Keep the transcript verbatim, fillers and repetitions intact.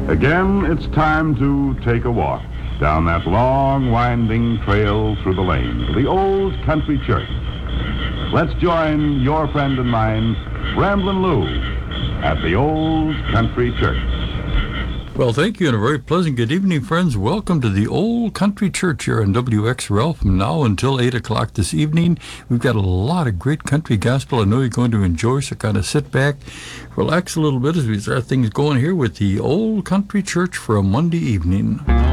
Again, it's time to take a walk down that long, winding trail through the lane to the old country church. Let's join your friend and mine, Ramblin' Lou, at the old country church. Well, thank you, and a very pleasant good evening, friends. Welcome to the Old Country Church here on W X R L from now until eight o'clock this evening. We've got a lot of great country gospel I know you're going to enjoy, so kind of sit back, relax a little bit as we start things going here with the Old Country Church for a Monday evening.